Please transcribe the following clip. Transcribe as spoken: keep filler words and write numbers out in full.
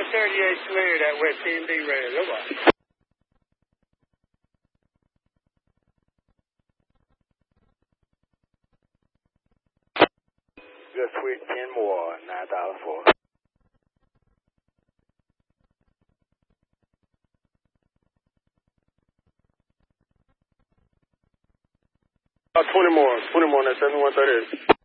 thirty-eight cleared at West T and B ready. Over. Good sweet ten more, nine thousand four. Uh, twenty more, twenty more, that's seventy-one thirty-eight.